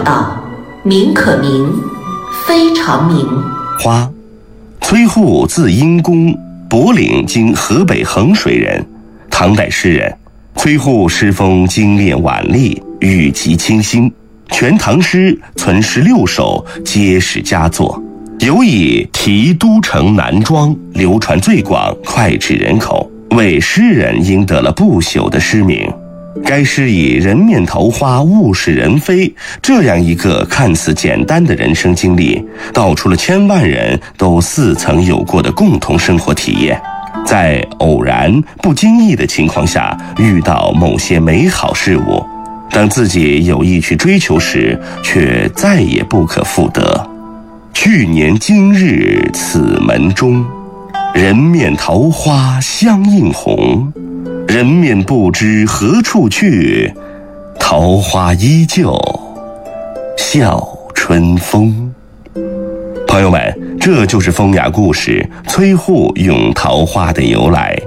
道，名可名，非常名。 花，崔护字因公，博陵今河北衡水人，唐代诗人。崔护诗风精炼婉丽，语极清新，全唐诗存16首，皆是佳作。尤以题都城南庄流传最广，脍炙人口，为诗人赢得了不朽的诗名。该诗以人面桃花物是人非这样一个看似简单的人生经历，道出了千万人都似曾有过的共同生活体验，在偶然不经意的情况下遇到某些美好事物，当自己有意去追求时，却再也不可复得。去年今日此门中，人面桃花相映红。人面不知何处去，桃花依旧笑春风。朋友们，这就是风雅故事崔护咏桃花的由来。